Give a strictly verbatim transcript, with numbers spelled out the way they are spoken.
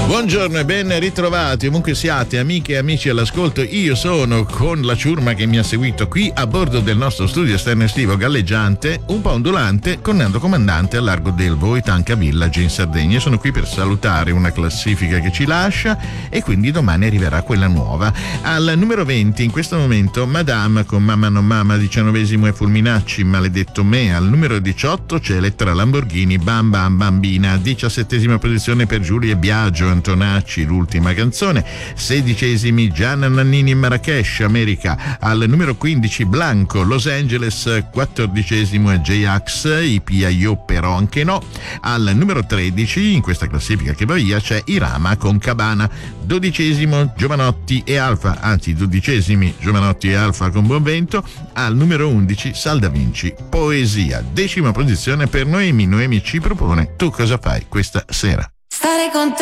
Buongiorno e ben ritrovati ovunque siate, amiche e amici all'ascolto. Io sono con la ciurma che mi ha seguito qui a bordo del nostro studio esterno estivo galleggiante, un po' ondulante, con Nando Comandante a largo del Voitanca Village in Sardegna. Sono qui per salutare una classifica che ci lascia e quindi domani arriverà quella nuova. Al numero venti in questo momento Madame con Mamma non mamma, diciannovesimo è Fulminacci, Maledetto me. Al numero diciotto c'è Elettra Lamborghini, Bam Bam Bambina. Diciassettesima posizione per Giulia Biagio, Antonacci, l'ultima canzone. Sedicesimi Gianna Nannini in Marrakesh, America. Al numero quindici Blanco, Los Angeles. Quattordicesimo è J-Ax, I P I O però anche no. Al numero tredici in questa classifica che va via c'è Irama con Cabana. Dodicesimo Giovanotti e Alfa, anzi dodicesimi Giovanotti e Alfa con Buon Vento. Al numero undici Sal da Vinci, Poesia. Decima posizione per Noemi. Noemi ci propone Tu cosa fai questa sera. Stare con te